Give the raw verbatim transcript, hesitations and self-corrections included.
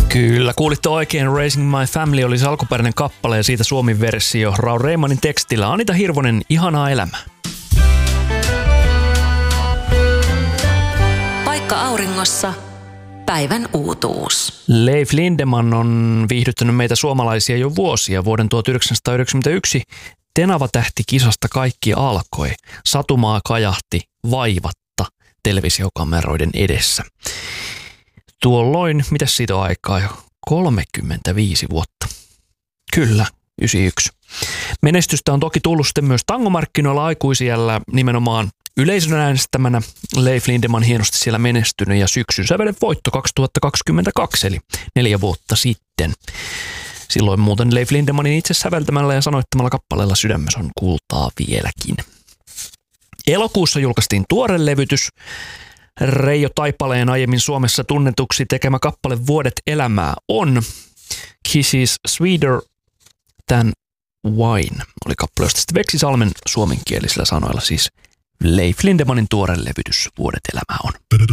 Kyllä, kuulitte oikein. Raising My Family oli se alkuperäinen kappale ja siitä suomen versio Raul Reimanin tekstillä. Anita Hirvonen, Ihanaa elämää. Paikka auringossa. Päivän uutuus. Leif Lindeman on viihdyttänyt meitä suomalaisia jo vuosia. Vuoden tuhatyhdeksänsataayhdeksänkymmentäyksi Tenava-tähti-kisasta kaikki alkoi. Satumaa kajahti vaivatta televisiokameroiden edessä. Tuolloin, mitäs siitä on aikaa jo? kolmekymmentäviisi vuotta. Kyllä, yhdeksänkymmentäyksi. Menestystä on toki tullut sitten myös tangomarkkinoilla aikuisiällä nimenomaan yleisön äänestämänä. Leif Lindeman hienosti siellä menestynyt ja syksyn sävelen voitto kaksituhattakaksikymmentäkaksi, eli neljä vuotta sitten. Silloin muuten Leif Lindemanin itse säveltämällä ja sanoittamalla kappaleella Sydämessä on kultaa vieläkin. Elokuussa julkaistiin tuore levytys. Reijo Taipaleen aiemmin Suomessa tunnetuksi tekemä kappale Vuodet elämää on Kiss is Sweeter Than Wine. Oli kappale, josta sitten Veksi Salmen suomenkielisillä sanoilla siis Leif Lindemanin tuore levytys Vuodet elämää on.